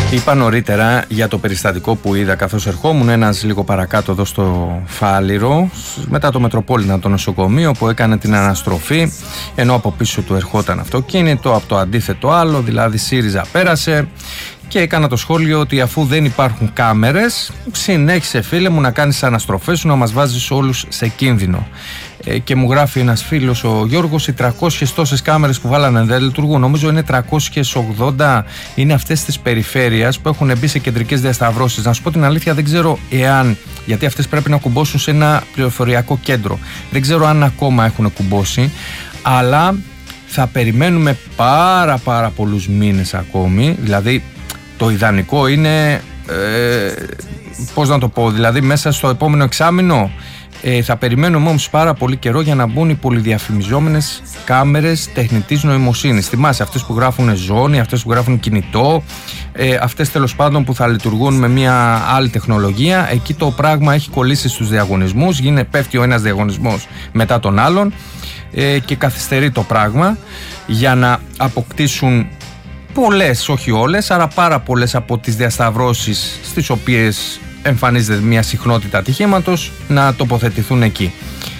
Είπα νωρίτερα για το περιστατικό που είδα καθώς ερχόμουν ένας λίγο παρακάτω εδώ στο Φάληρο, μετά το Μετροπόλιτα, το νοσοκομείο που έκανε την αναστροφή, ενώ από πίσω του ερχόταν αυτοκίνητο, από το αντίθετο άλλο, δηλαδή ΣΥΡΙΖΑ πέρασε. Και έκανα το σχόλιο ότι αφού δεν υπάρχουν κάμερες, συνέχισε φίλε μου να κάνεις αναστροφές σου, να μας βάζεις όλους σε κίνδυνο. Και μου γράφει ένας φίλος, ο Γιώργος, οι 300 τόσες κάμερες που βάλανε δεν λειτουργούν. Νομίζω είναι 380, είναι αυτές της περιφέρειας που έχουν μπει σε κεντρικές διασταυρώσεις. Να σου πω την αλήθεια, δεν ξέρω εάν, γιατί αυτές πρέπει να κουμπώσουν σε ένα πληροφοριακό κέντρο. Δεν ξέρω αν ακόμα έχουν κουμπώσει, αλλά θα περιμένουμε πάρα πολλούς μήνες ακόμη. Δηλαδή το ιδανικό είναι, πώς να το πω, δηλαδή μέσα στο επόμενο εξάμηνο. Θα περιμένουμε όμως πάρα πολύ καιρό για να μπουν οι πολυδιαφημιζόμενες κάμερες τεχνητής νοημοσύνης. Θυμάσαι αυτές που γράφουν ζώνη, αυτές που γράφουν κινητό, αυτές τέλος πάντων που θα λειτουργούν με μια άλλη τεχνολογία. Εκεί το πράγμα έχει κολλήσει στους διαγωνισμούς, πέφτει ο ένας διαγωνισμός μετά τον άλλον και καθυστερεί το πράγμα για να αποκτήσουν πολλές, όχι όλες, αλλά πάρα πολλές από τις διασταυρώσεις στις οποίες εμφανίζεται μια συχνότητα ατυχήματος να τοποθετηθούν εκεί.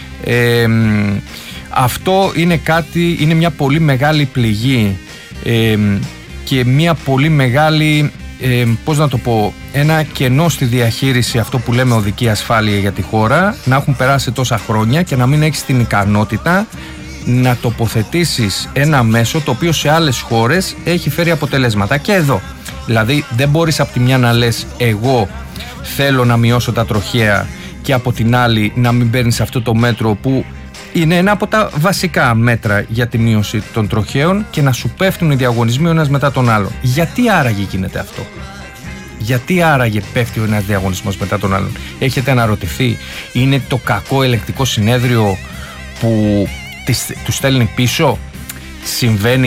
Αυτό είναι μια πολύ μεγάλη πληγή και μια πολύ μεγάλη, πώς να το πω, ένα κενό στη διαχείριση, αυτό που λέμε οδική ασφάλεια για τη χώρα, να έχουν περάσει τόσα χρόνια και να μην έχεις την ικανότητα να τοποθετήσεις ένα μέσο το οποίο σε άλλες χώρες έχει φέρει αποτελέσματα. Και εδώ δηλαδή δεν μπορείς από τη μια να λες εγώ θέλω να μειώσω τα τροχαία και από την άλλη να μην παίρνεις αυτό το μέτρο που είναι ένα από τα βασικά μέτρα για τη μείωση των τροχαίων και να σου πέφτουν οι διαγωνισμοί ο ένας μετά τον άλλο. Γιατί άραγε γίνεται αυτό? Γιατί άραγε πέφτει ο ένας διαγωνισμός μετά τον άλλον? Έχετε αναρωτηθεί? Είναι το κακό ελεγκτικό συνέδριο που του στέλνει πίσω? Συμβαίνει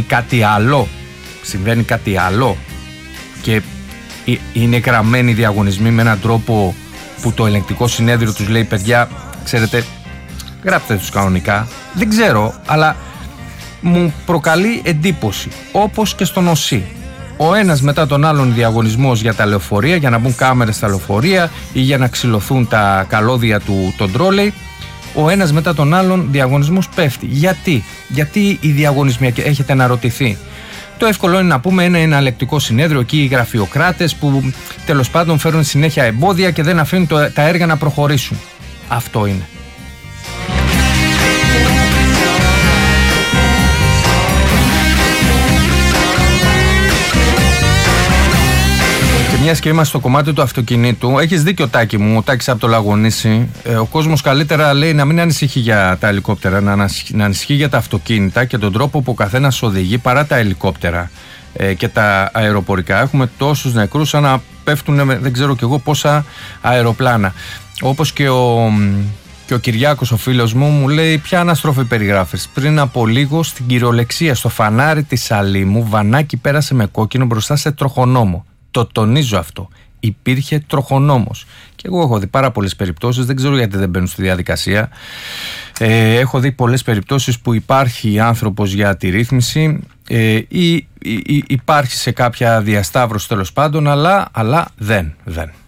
κάτι άλλο και είναι γραμμένοι οι διαγωνισμοί με έναν τρόπο που το ελεγκτικό συνέδριο τους λέει παιδιά, ξέρετε, γράψτε τους κανονικά. Δεν ξέρω, αλλά μου προκαλεί εντύπωση, όπως και στον ΟΣΥ. Ο ένας μετά τον άλλον διαγωνισμός για τα λεωφορεία, για να μπουν κάμερες στα λεωφορεία ή για να ξυλωθούν τα καλώδια των τρόλεϊ. Ο ένας μετά τον άλλον διαγωνισμός πέφτει. Γιατί οι διαγωνισμοί, έχετε αναρωτηθεί? Το εύκολο είναι να πούμε ένα ελεκτικό συνέδριο, εκεί οι γραφειοκράτες που τέλος πάντων φέρουν συνέχεια εμπόδια και δεν αφήνουν τα έργα να προχωρήσουν. Αυτό είναι. Μιας και είμαστε στο κομμάτι του αυτοκινήτου, έχεις δίκιο Τάκη μου, ο Τάκης από το Λαγονήσι. Ο κόσμος καλύτερα λέει να μην ανησυχεί για τα ελικόπτερα, να ανησυχεί για τα αυτοκίνητα και τον τρόπο που ο καθένας οδηγεί παρά τα ελικόπτερα και τα αεροπορικά. Έχουμε τόσους νεκρούς σαν να πέφτουν δεν ξέρω κι εγώ πόσα αεροπλάνα. Όπως και ο Κυριάκος ο φίλος μου λέει ποια αναστροφή περιγράφεις? Πριν από λίγο στην κυριολεξία στο φανάρι της Σαλήμου βανάκι πέρασε με κόκκινο μπροστά σε τροχονόμο. Το τονίζω αυτό. Υπήρχε τροχονόμος. Και εγώ έχω δει πάρα πολλές περιπτώσεις, δεν ξέρω γιατί δεν μπαίνουν στη διαδικασία. Έχω δει πολλές περιπτώσεις που υπάρχει άνθρωπος για τη ρύθμιση ή υπάρχει σε κάποια διασταύρωση τέλος πάντων, αλλά δεν.